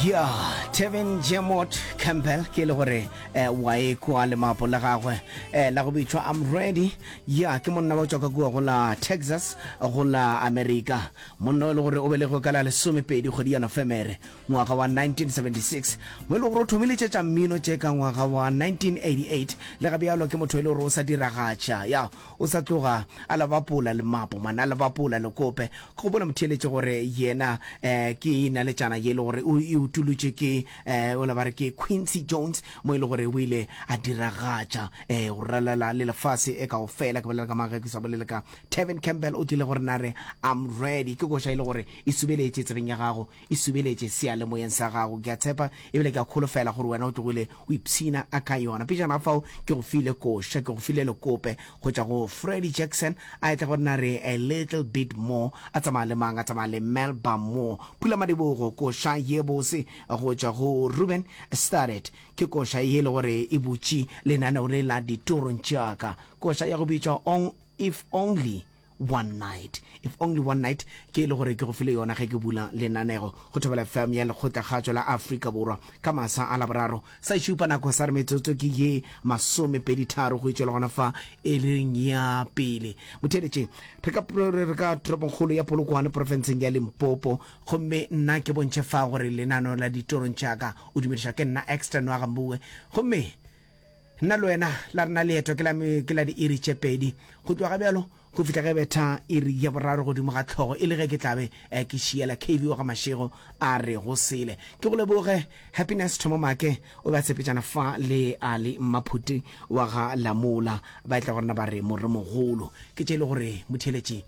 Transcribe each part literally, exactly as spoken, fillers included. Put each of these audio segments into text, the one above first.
Yeah, Tevin Jamot Campbell ke le gore eh wa e kwa le mapo la gagwe eh la go bitwa I'm ready. Yeah, ke monna ba tswa ka go la Texas go la America. Monna le gore o bele go kala le somepedi go di yana femere ngwaga wa nineteen seventy-six. Mo le go thomile tša mmino tše ka ngwaga wa nineteen eighty-eight le ga bjalo ke motho le go sa diragacha. Yeah, o sa tloga ala bapola le mapo mana la bapola le kope go bona motheletse gore yena eh ke ina le tšana ye le gore o utulutse ke eh o la bare ke Quincy Jones mo ile gore o ile a diragacha eh go ralala le lefase e ka o fela ka bolela ka mageke sa bolela ka Tevin Campbell o tile gore nare I'm ready ke go sha ile gore e subeletse tsebeng ya gago e subeletse sia le moyeng sa gago ke a tshepa e bile ka kholo fela gore wena o tlogile o ipsina a ka yona pija na fao ke go file ko sha ke go file le kope go tša go Freddie Jackson a etla gore nare a little bit more a tsamaya le manga tsamaya le Melba Moore pula madibogo ko sha yebo se go tša go Ruben started ke ko sha yele gore e butši lenana o le la ditoro ntšaka ko sha ya go bitšwa on if only one night if only one night ke le gore ke go file yona ge ke bula lenanego go thobela fam ya le khotla khatso la Africa borwa ka masa a la boraro sa shupa nako sa re metsotso ke ye masome pedi tharo go itšela gona fa e leng ya pele motheletše re ka re ka tropongkgolo ya Polokwane provinceng ya Limpopo gomme nna ke bontše fa gore lenano la ditoro ntšaka o dumediša ke nna extra no ga mbue gomme nna lo wena la rena leeto ke la ke la di iri tše pedi go tloga bjalo go fitla ge betha iri ya boraro go dimo ga tlhogo e le ge ke tlabe ke šiela K V o ga mašego a re go sele ke go leboge Happiness Thomomake o ba tshepetšana fa le Ali Maphuti wa ga Lamola ba etla gorena ba re morre mogolo ke tše le gore motheletše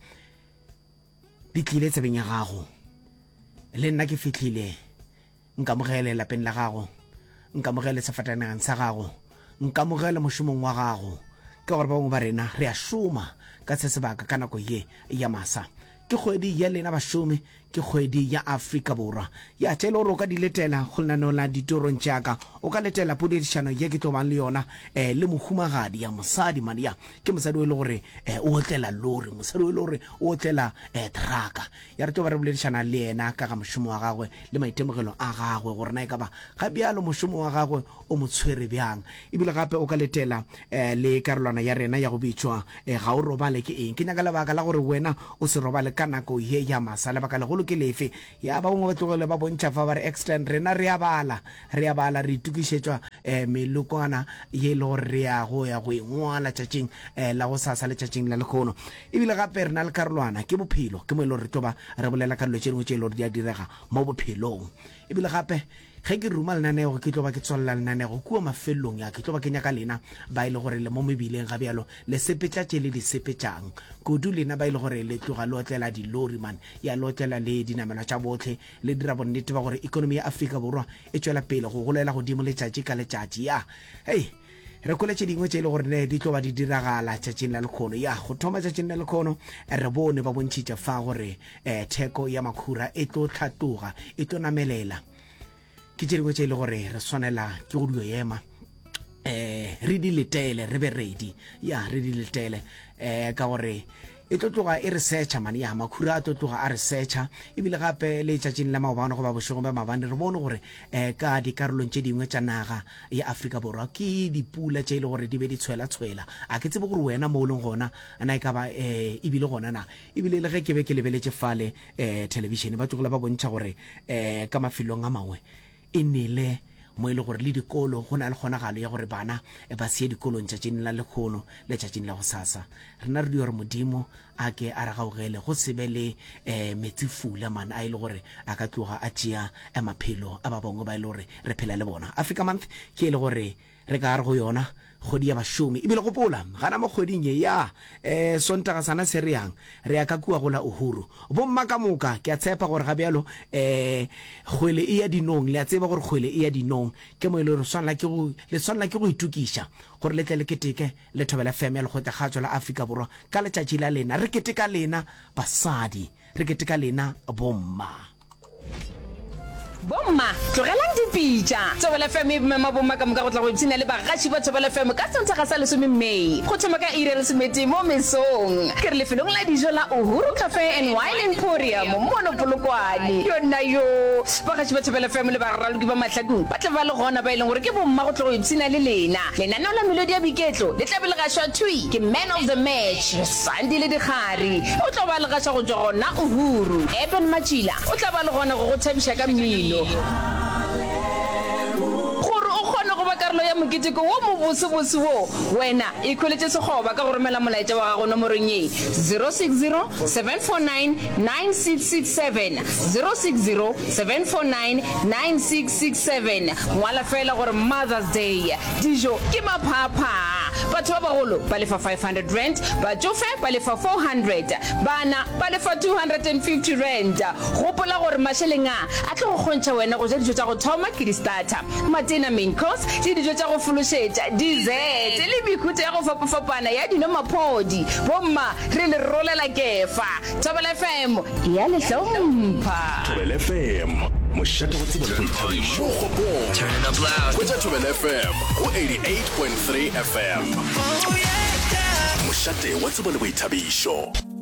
di tlile tsebeng ya gago le nna ke fitlhile nkamogele lapeng la gago nkamogele sefatanegeng sa gago nkamogele mošomong wa gago ke gore ba bangwe ba rena re a šoma ka se sebaka ka nako ye ya masa ke kgwedi ya lena bašomi ke kgwedi ya Afrika borwa ya tšele gore o ka di letela go lenaneo la ditorong tšaka o ka letela poledišano ye ke tobang le yona eh le mohumagadi ya mosadi mania ke mosadi o le gore eh o otlela lori mosadi o le gore o otlela eh traka ya re toba re boledišana le yena ka ga mošomo wa gagwe le maitemogelo a gagwe gore na e ka ba ga bjalo mošomo wa gagwe o mo tshwere bjang ebile gape o ka letela eh le karolwana ya rena ya go bitšwa eh ga o robale ke eng ke nyaka lebaka la gore wena o se robale ka nako ye ya masa lebaka le go ke lefe ya ba bongwe ba tlogele ba bontšha fa ba re extend rena re a bala re a bala re itukišetšwa eh melokwana ye le gore re ya go ya go engwala tšatšing eh la go sasa le tšatšing la lekgono ebile gape re na le karolwana ke bophelo ke mo e le gore re toba re bolela ka dilo tše dingwe tše e le gore di a direga mo bophelong ebile gape ge ke ruma lenanego ke tlo ba ke tswalela lenanego kua mafelong ya ke tlo ba ke nyaka lena ba ile gore le mo mebileng ga bjalo le sepetša tše le di sepetšang kudu lena ba ile gore le tloga le otlela dilori man ya le otlela le dinamelwa tša botlhe le dira bonnete ba gore economy ya Afrika borwa e tšwela pele go golela godimo letšatši ka letšatši ya hei re koletše dingwe tše e le gore ne di tlo ba di diragala tšatšing la lekgono ya go thoma tšatšing la lekgono re bone ba bontšhitše fa gore eh theko ya makhura e tlo tlhatoga e tlo namelela ke tše dingwe tše e le gore re swanela ke go dio ema eh re di letele re be ready ya re di letele eh ka gore e tlo tloga e researcha man ya makhura a tlo tloga a researcha ebile gape le tšatšing la maobane go ba bošego ba mabane re bone gore eh ka dikarolong tše dingwe tša naga ya Afrika borwa ke dipula tše e le gore di be di tshwela-tshwela a ke tsebe gore wena mo o leng gona na e ka ba eh ebile gona na ebile le ge ke be ke lebeletše fale eh television ba tlogela ba bontšha gore eh ka mafelong a mangwe e nele mo ile gore le dikolo go na le kgonagalo ya gore bana ba sie dikolong tšatšing la lekgono le tšatšing la go sasa rena re di gore modimo a ke a re gaogele go sebe le um metsifula man a ile gore a ka tloga a tšea maphelo a ba bangwe ba ile gore re phela le bona Africa Month ke ile gore re ka re go yona kgwedi ya bašomi ebile gopola gana mo kgweding ye ya um sontaga sana se re yang re ya ka kua go la Uhuru bomma ka moka ke a tshepa gore ga bjalo um kgwele e ya dinong le a tseba gore kgwele e ya dinong ke mo e le gore le swanela ke go itukiša gore le tle le keteke le thobela F M ya lekgotla kgatso la Afrika borwa ka letšatši la lena re keteka lena basadi re keteka lena bomma Bomma, tlogelang dipitša. Thobela F M e mema bomma ka moka go tla go ipsina le bagaši ba Thobela F M ka Sontaga sa lesome Mei. Go thoma ka iri ya lesomete mo mesong. Ke re lefelong la dijo la Uhuru Cafe and Wine Emporium mo Polokwane. Yona yo, bagaši ba Thobela F M le baraloki ba Mahlakong ba tla ba le gona ba e leng gore ke bomma go tla go ipsina le lena. Lenaneo la melodi ya boiketlo le tla be le gašwa thui ke man of the match Sandile Dikgari. O tla ba le gašwa go tswa gona Uhuru. Eben Machila o tla ba le gona go go thabisha ka mmino. Gore o kgone go ba karolo ya moketeko wo mo bosebose wo, wena e kholetse segoba ka go romela molaetsa wa gago nomorong e zero six zero seven four nine nine six six seven zero six zero seven four nine nine six six seven. Ngwala fela gore Mother's Day dijo ke maphapha. Batho ba bagolo ba lefa five hundred rand, batsofe ba lefa four hundred, bana ba lefa two hundred fifty rand. Gopola gore masheleng a a tlo go kgontša wena go ja dijo tša go thoma ke di-starter, matena main course le dijo tša go fološetša, dessert le mekhutso ya go fapafapana ya dinomaphodi. Bomma re le rolela kefa. Thobela F M ya le hlompha. Thobela F M mošate go tseba le go ithabiša. Turn it up loud. Kwetša Thobela F M go eighty-eight point three F M. Mošate wa tseba le boithabišo.